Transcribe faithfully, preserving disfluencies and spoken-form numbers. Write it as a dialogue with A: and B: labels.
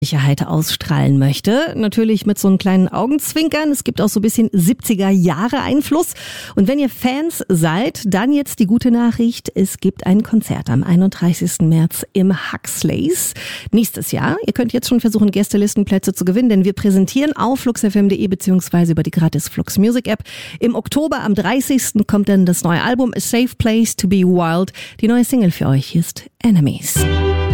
A: Sicherheit ausstrahlen möchte. Natürlich mit so einem kleinen Augenzwinkern. Es gibt auch so ein bisschen siebziger Jahre Einfluss. Und wenn ihr Fans seid, dann jetzt die gute Nachricht. Es gibt ein Konzert am einunddreißigsten März im Huxleys. Nächstes Jahr. Ihr könnt jetzt schon versuchen, Gästelistenplätze zu gewinnen, denn wir präsentieren auf flux f m punkt de beziehungsweise über die gratis Flux Music App. Im Oktober am dreißigsten kommt dann das neue Album A Safe Place to be Wild. Die neue Single für euch ist Enemies.